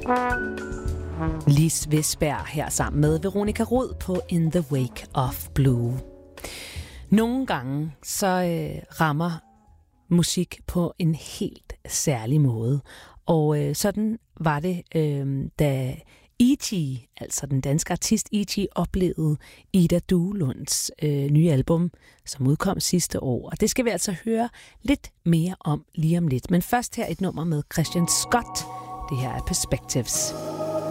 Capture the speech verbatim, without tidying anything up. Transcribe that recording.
Lis Vestberg her sammen med Veronica Rod på In the Wake of Blue. Nogle gange så øh, rammer musik på en helt særlig måde. Og øh, sådan var det, øh, da E G, altså den danske artist E G, oplevede Ida Duelunds øh, nye album, som udkom sidste år. Og det skal vi altså høre lidt mere om lige om lidt. Men først her et nummer med Christian Scott. Det her er Perspectives.